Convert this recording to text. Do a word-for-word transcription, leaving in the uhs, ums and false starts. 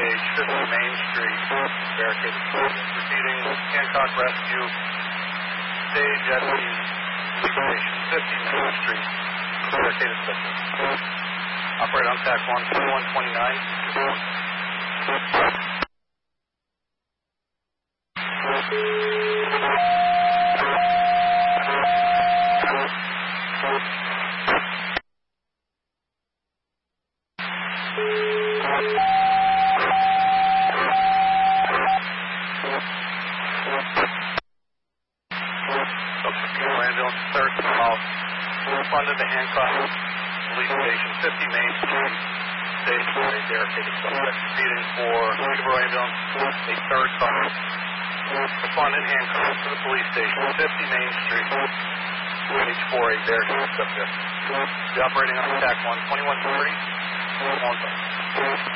stage, fifty Main Street, barricaded subject. Proceeding Hancock Rescue stage at the police station, fifty Main Street, barricaded subject. Operate on TAC one, twenty-one twenty-nine. Ambulance third call. Responded to Hancock Police Station, fifty Main Street, stage for a barricaded subject. Proceeding for Peterborough Ambulance, a third call. Responded Hancock to the police station, fifty Main Street, stage for a barricaded subject. Be operating on TAC one, twenty-one thirty.